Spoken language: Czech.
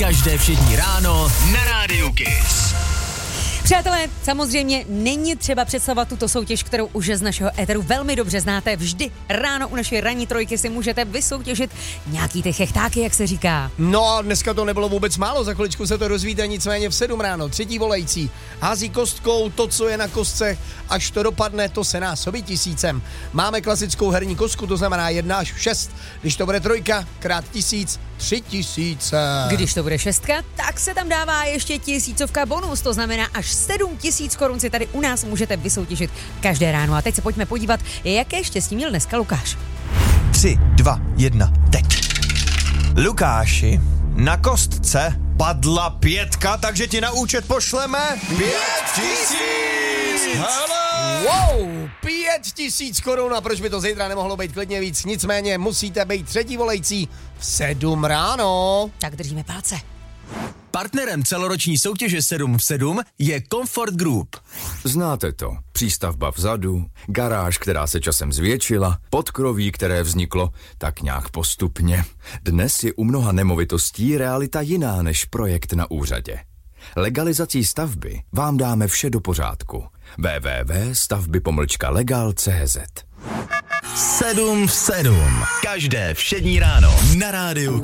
Každé všední ráno na Rádiu Kiss. Přátelé, samozřejmě není třeba představovat tuto soutěž, kterou už z našeho éteru velmi dobře znáte. Vždy ráno u naší ranní trojky si můžete vysoutěžit nějaký ty chechtáky, jak se říká. No a dneska to nebylo vůbec málo, za chviličku se to dozvíte, nicméně v 7 ráno. Třetí volající hází kostkou to, co je na kostce, až to dopadne, to se násobí 1000. Máme klasickou herní kostku, to znamená 1 až 6. Když to bude trojka, krát 1000, 3000. Když to bude 6, tak se tam dává ještě 1000 bonus, to znamená až 7000 korun si tady u nás můžete vysoutěžit každé ráno. A teď se pojďme podívat, jaké štěstí měl dneska Lukáš. 3, 2, 1, teď. Lukáši, na kostce padla 5, takže ti na účet pošleme 5000. Wow, 5000 korun, a proč by to zítra nemohlo být klidně víc? Nicméně musíte být třetí volající v 7 ráno. Tak držíme palce. Partnerem celoroční soutěže 7 v 7 je Comfort Group. Znáte to. Přístavba vzadu, garáž, která se časem zvětšila, podkroví, které vzniklo tak nějak postupně. Dnes je u mnoha nemovitostí realita jiná než projekt na úřadě. Legalizací stavby vám dáme vše do pořádku. www.stavby-legal.cz 7 v 7. Každé všední ráno na Rádiu